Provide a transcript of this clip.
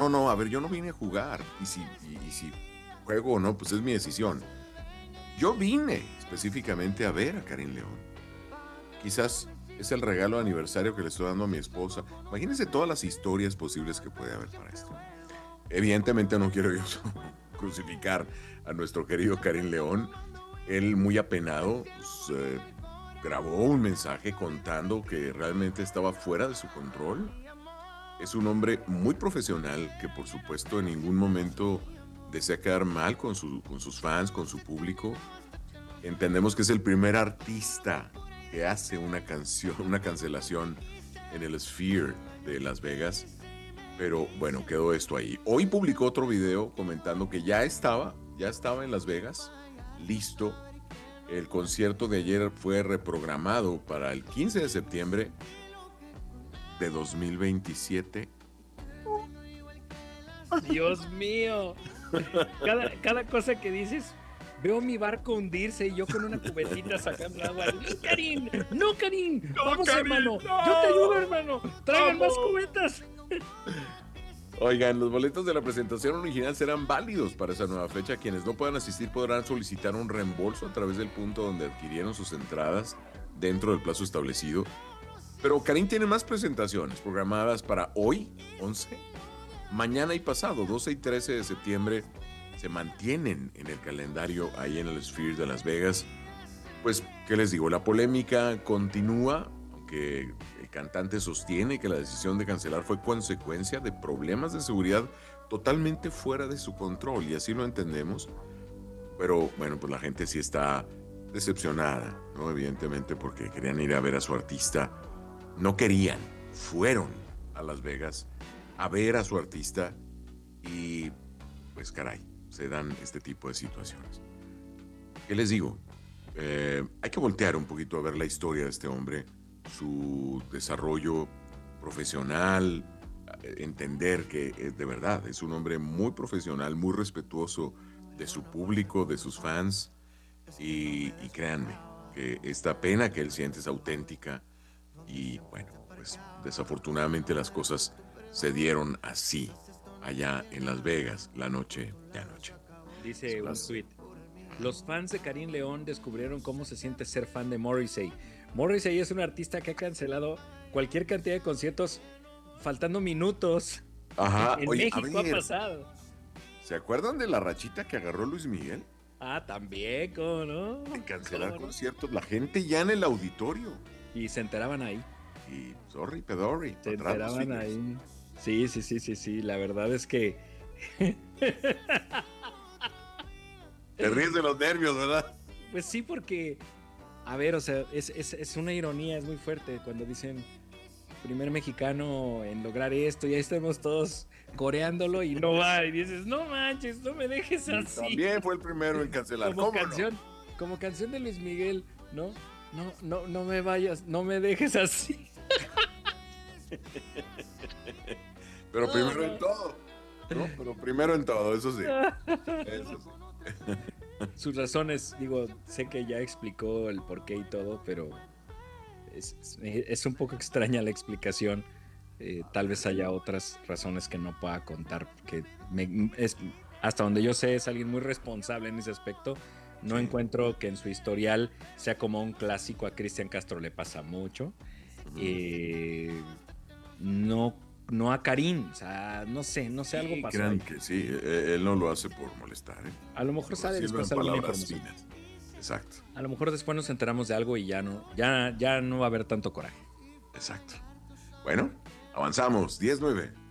no, a ver, yo no vine a jugar. Y si juego o no, pues es mi decisión. Yo vine específicamente a ver a Karim León. Quizás es el regalo de aniversario que le estoy dando a mi esposa. Imagínense todas las historias posibles que puede haber para esto. Evidentemente no quiero yo crucificar a nuestro querido Karim León. Él muy apenado pues, grabó un mensaje contando que realmente estaba fuera de su control. Es un hombre muy profesional que por supuesto en ningún momento desea quedar mal con sus fans, con su público. Entendemos que es el primer artista que hace una canción, una cancelación en el Sphere de Las Vegas. Pero bueno, quedó esto ahí. Hoy publicó otro video comentando que ya estaba en Las Vegas, listo. El concierto de ayer fue reprogramado para el 15 de septiembre de 2027. Dios mío. Cada cosa que dices, veo mi barco hundirse y yo con una cubetita sacando agua. ¡No, Karim! ¡No, Karim! ¡No, ¡Vamos, Karim! hermano! ¡Yo te ayudo, ¡No! hermano! ¡Traigan más ¡Vamos! cubetas! Oigan, los boletos de la presentación original serán válidos para esa nueva fecha. Quienes no puedan asistir podrán solicitar un reembolso a través del punto donde adquirieron sus entradas dentro del plazo establecido. Pero Karim tiene más presentaciones programadas para hoy, 11, mañana y pasado, 12 y 13 de septiembre. Se mantienen en el calendario ahí en el Sphere de Las Vegas. Pues, ¿qué les digo? La polémica continúa, aunque el cantante sostiene que la decisión de cancelar fue consecuencia de problemas de seguridad totalmente fuera de su control, y así lo entendemos. Pero bueno, pues la gente sí está decepcionada, ¿no? Evidentemente, porque querían ir a ver a su artista. No querían, fueron a Las Vegas a ver a su artista y pues caray, se dan este tipo de situaciones. ¿Qué les digo? Hay que voltear un poquito a ver la historia de este hombre, su desarrollo profesional, entender que de verdad es un hombre muy profesional, muy respetuoso de su público, de sus fans, y créanme que esta pena que él siente es auténtica y bueno, pues desafortunadamente las cosas se dieron así allá en Las Vegas la noche de anoche. Dice Son un las- tweet. Los fans de Karim León descubrieron cómo se siente ser fan de Morrissey. Morrissey es un artista que ha cancelado cualquier cantidad de conciertos faltando minutos. Ajá, En oye, a México ha ver, pasado. ¿se acuerdan de la rachita que agarró Luis Miguel? Ah, también, ¿cómo no? De cancelar ¿Cómo no? conciertos, la gente ya en el auditorio. Y se enteraban ahí. Y sorry, pedorri, Se para atrás los enteraban sigues. ahí. Sí, sí, sí, sí, sí. La verdad es que. Te ríes de los nervios, ¿verdad? Pues sí, porque. A ver, o sea, es una ironía, es muy fuerte cuando dicen primer mexicano en lograr esto y ahí estamos todos coreándolo y no va. Y dices, no manches, no me dejes Y así. también fue el primero en cancelar, Como ¿cómo no? canción, como canción de Luis Miguel, ¿no? No, no, no me vayas, no me dejes así. Pero No, primero en no. todo, ¿no? Pero primero en todo, eso sí. Eso sí. Sus razones, digo, sé que ya explicó el porqué y todo, pero es un poco extraña la explicación. Tal vez haya otras razones que no pueda contar, porque hasta donde yo sé es alguien muy responsable en ese aspecto. No Sí. encuentro que en su historial sea como un clásico. A Cristian Castro le pasa mucho. Eh, no, no a Karim, o sea, no sé, algo Y pasó crean ahí. que sí, él no lo hace por molestar, ¿eh? A lo mejor Por sale decirlo en después alguna palabras información. finas. Exacto, A lo mejor después nos enteramos de algo y ya no va a haber tanto coraje. exacto. Bueno, avanzamos, 10-9.